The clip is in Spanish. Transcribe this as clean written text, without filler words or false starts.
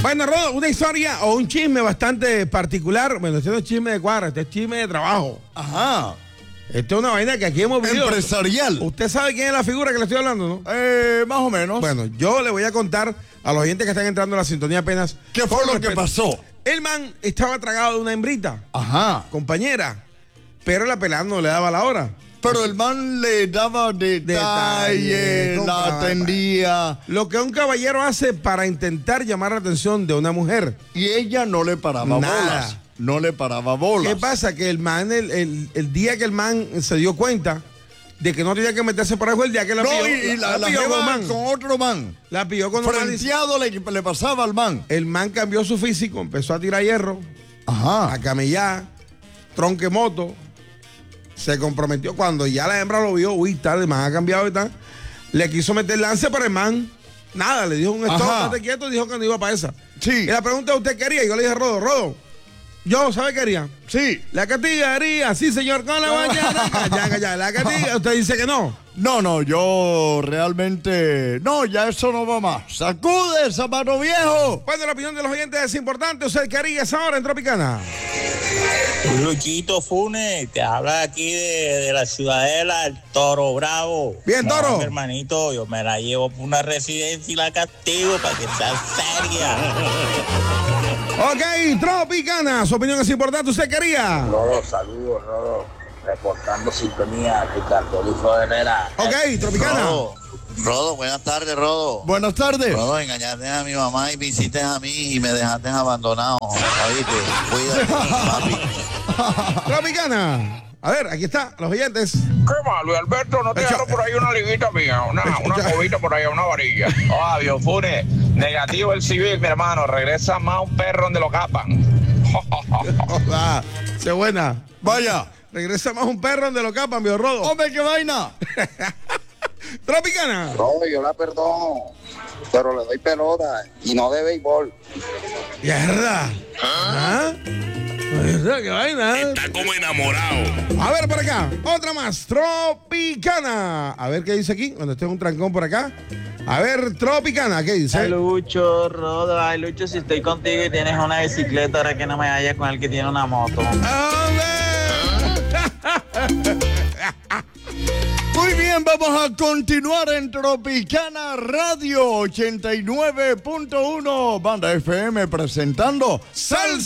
Bueno, Rodo, una historia o un chisme bastante particular. Bueno, este no es chisme de cuadra, este es chisme de trabajo. Ajá. Esto es una vaina que aquí hemos vivido. Empresarial. ¿Usted sabe quién es la figura que le estoy hablando, no? Más o menos. Bueno, yo le voy a contar a los oyentes que están entrando a la sintonía apenas. ¿Qué fue lo que pasó? El man estaba tragado de una hembrita. Ajá. Compañera. Pero la pelada no le daba la hora. Pero el man le daba detalles, la atendía. Lo que un caballero hace para intentar llamar la atención de una mujer. Y ella no le paraba bolas. No le paraba bolas. ¿Qué pasa? Que el man, el día que el man se dio cuenta de que no tenía que meterse por ahí, fue el día que la pilló. Y la pilló con otro man. La pilló con otro man. Frenteado le pasaba al man. El man cambió su físico, empezó a tirar hierro. Ajá. A camellar, tronque moto. Se comprometió cuando ya la hembra lo vio. Uy, tal, el man ha cambiado y tal. Le quiso meter lance, pero el man, nada, le dijo un stop, estate quieto, y dijo que no iba para esa. Sí. Y la pregunta usted quería, yo le dije a Rodo, yo, ¿sabe qué haría? Sí. La castigaría, sí, señor, con la mañana. Ya, la castiga, usted dice que no. No, yo realmente... No, ya eso no va más. ¡Sacude, zapato viejo! Bueno, la opinión de los oyentes es importante. ¿Usted qué haría esa hora en Tropicana? Luchito Funes, te habla aquí de la ciudadela, el Toro Bravo. Bien, Toro. No, mi hermanito, yo me la llevo por una residencia y la castigo para que sea seria. Ok, Tropicana, su opinión es importante. ¿Usted qué haría? Rodo, saludos, Rodo. Reportando sintonía, Ricardo Lufo Herrera. Ok, Tropicana. Rodo, buenas tardes, Rodo. Buenas tardes. Rodo, engañaste a mi mamá y me hiciste a mí y me dejaste abandonado. Oíste, cuídate, papi. Tropicana. A ver, aquí está, los oyentes. ¿Qué más, Luis Alberto? ¿No te dejaron por ahí una liguita mía? Una cobita por ahí, una varilla. Obvio, Funes. Negativo el civil, mi hermano. Regresa más un perro donde lo capan. Se buena. Vaya. Regresa más un perro donde lo capan, viejo Rodo. ¡Hombre, qué vaina! Tropicana. Rodo, yo la perdono, pero le doy pelota y no de béisbol. Mierda. ¿Ah? Mierda, qué vaina. Está como enamorado. A ver, por acá, otra más, Tropicana. A ver qué dice aquí, cuando esté un trancón por acá. A ver, Tropicana, ¿qué dice? Ay, Lucho, Rodo, ay, Lucho, si estoy contigo y tienes una bicicleta, ahora que no me vaya con el que tiene una moto. Muy bien, vamos a continuar en Tropicana Radio 89.1 Banda FM presentando Salsa.